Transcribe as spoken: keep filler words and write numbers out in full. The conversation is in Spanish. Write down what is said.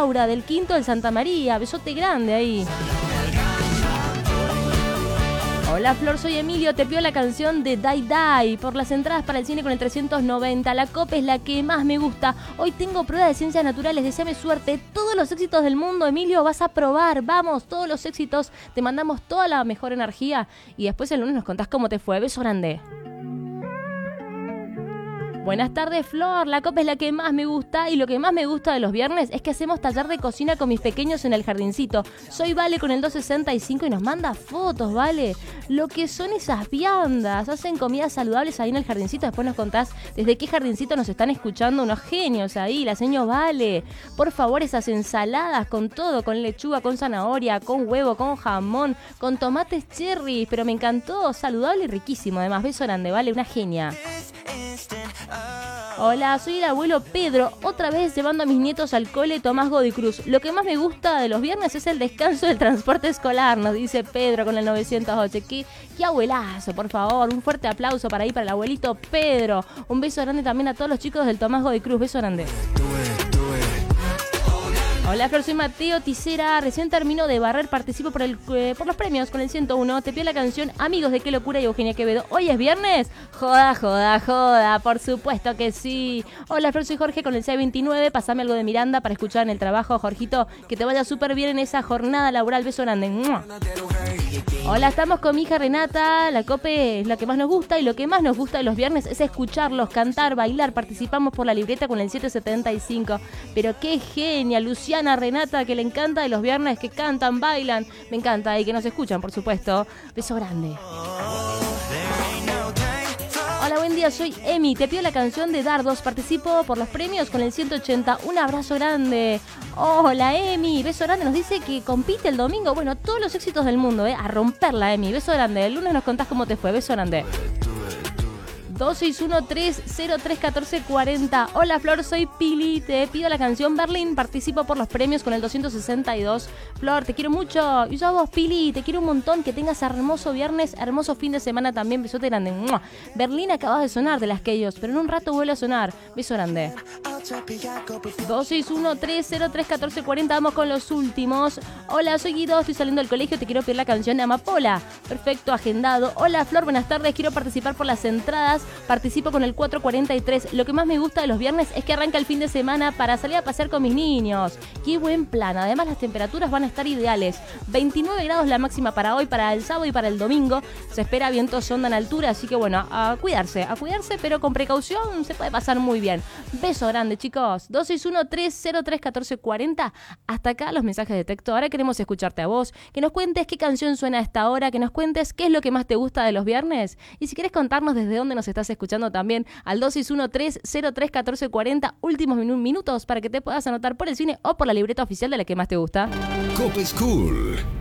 Laura del Quinto del Santa María. Besote grande ahí. Hola Flor, soy Emilio, te pido la canción de Die Die por las entradas para el cine con el trescientos noventa. La copa es la que más me gusta. Hoy tengo prueba de ciencias naturales, deséame suerte. Todos los éxitos del mundo, Emilio, vas a probar. Vamos, todos los éxitos. Te mandamos toda la mejor energía y después el lunes nos contás cómo te fue. Beso grande. Buenas tardes, Flor. La copa es la que más me gusta y lo que más me gusta de los viernes es que hacemos taller de cocina con mis pequeños en el jardincito. Soy Vale con el doscientos sesenta y cinco y nos manda fotos, Vale. Lo que son esas viandas. Hacen comidas saludables ahí en el jardincito. Después nos contás desde qué jardincito nos están escuchando unos genios ahí. La señor Vale. Por favor, esas ensaladas con todo, con lechuga, con zanahoria, con huevo, con jamón, con tomates cherry. Pero me encantó, saludable y riquísimo. Además, beso grande, Vale, una genia. Hola, soy el abuelo Pedro, otra vez llevando a mis nietos al cole Tomás Godoy Cruz. Lo que más me gusta de los viernes es el descanso del transporte escolar, nos dice Pedro con el novecientos ocho. Qué, qué abuelazo, por favor, un fuerte aplauso para ahí, para el abuelito Pedro. Un beso grande también a todos los chicos del Tomás Godoy Cruz, beso grande. Hola Flor, soy Mateo Ticera, recién termino de barrer, participo por el eh, por los premios con el ciento uno. Te pido la canción Amigos de Qué Locura y Eugenia Quevedo. ¿Hoy es viernes? Joda, joda, joda, por supuesto que sí. Hola Flor, soy Jorge con el seiscientos veintinueve, pasame algo de Miranda para escuchar en el trabajo, Jorgito, que te vaya súper bien en esa jornada laboral, beso grande. ¡Mua! Hola, estamos con mi hija Renata, la cope es la que más nos gusta y lo que más nos gusta de los viernes es escucharlos, cantar, bailar, participamos por la libreta con el setecientos setenta y cinco. Pero qué genia, Luciana, Renata, que le encanta de los viernes, que cantan, bailan, me encanta y que nos escuchan, por supuesto. Beso grande. Hola, buen día, soy Emi, te pido la canción de Dardos, participo por los premios con el ciento ochenta, un abrazo grande. Hola Emi, beso grande, nos dice que compite el domingo, bueno, todos los éxitos del mundo, eh, a romperla Emi, beso grande, el lunes nos contás cómo te fue, beso grande. dos seis uno tres cero tres uno cuatro cuatro cero. Hola Flor, soy Pili, te pido la canción Berlín, participo por los premios con el doscientos sesenta y dos. Flor, te quiero mucho. Y yo a vos, Pili, te quiero un montón, que tengas hermoso viernes, hermoso fin de semana también, besote grande. ¡Mua! Berlín acabas de sonar de las que ellos, pero en un rato vuelve a sonar, beso grande. dos seis uno tres cero tres uno cuatro cuatro cero, vamos con los últimos. Hola, soy Guido, estoy saliendo del colegio, te quiero pedir la canción de Amapola. Perfecto, agendado. Hola Flor, buenas tardes, quiero participar por las entradas. Participo con el cuatrocientos cuarenta y tres. Lo que más me gusta de los viernes es que arranca el fin de semana para salir a pasear con mis niños. Qué buen plan. Además, las temperaturas van a estar ideales. veintinueve grados la máxima para hoy, para el sábado y para el domingo. Se espera viento sonda en altura, así que bueno, a cuidarse, a cuidarse, pero con precaución se puede pasar muy bien. Beso grande, chicos. dos seis uno tres cero tres uno cuatro cuatro cero. Hasta acá los mensajes de texto. Ahora queremos escucharte a vos, que nos cuentes qué canción suena a esta hora, que nos cuentes qué es lo que más te gusta de los viernes. Y si quieres contarnos desde dónde nos estás escuchando también, al dos seis uno tres cero tres uno cuatro cuatro cero, últimos minu- minutos para que te puedas anotar por el cine o por la libreta oficial de la que más te gusta. Cope School.